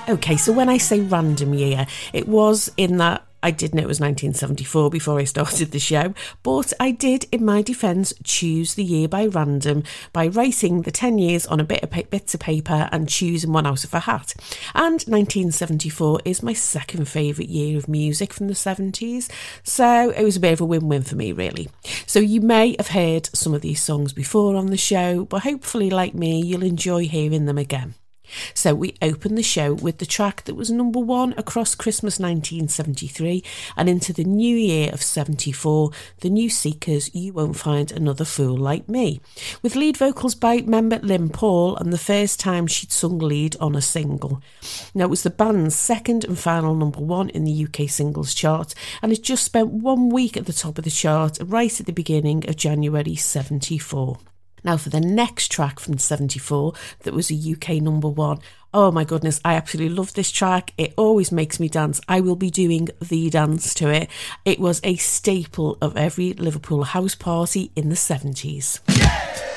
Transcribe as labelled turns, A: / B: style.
A: Okay, so when I say random year, it was in that I did know it was 1974 before I started the show, but I did, in my defence, choose the year by random by writing the 10 years on a bits of paper and choosing one out of a hat. And 1974 is my second favourite year of music from the 70s, so it was a bit of a win-win for me, really. So you may have heard some of these songs before on the show, but hopefully, like me, you'll enjoy hearing them again. So we opened the show with the track that was number one across Christmas 1973 and into the new year of 74, the New Seekers' You Won't Find Another Fool Like Me, with lead vocals by member Lynn Paul and the first time she'd sung lead on a single. Now, it was the band's second and final number one in the UK singles chart and had just spent 1 week at the top of the chart right at the beginning of January 74. Now for the next track from 74 that was a UK number one. Oh my goodness, I absolutely love this track. It always makes me dance. I will be doing the dance to it. It was a staple of every Liverpool house party in the 70s.